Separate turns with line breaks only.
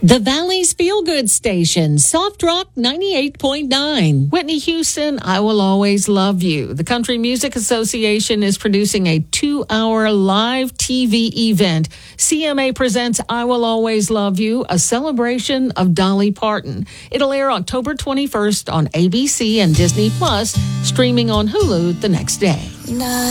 The Valley's Feel Good Station, Soft Rock 98.9.
Whitney Houston, I Will Always Love You. The Country Music Association is producing a 2-hour live TV event. CMA presents I Will Always Love You, a celebration of Dolly Parton. It'll air October 21st on ABC and Disney Plus, streaming on Hulu the next day.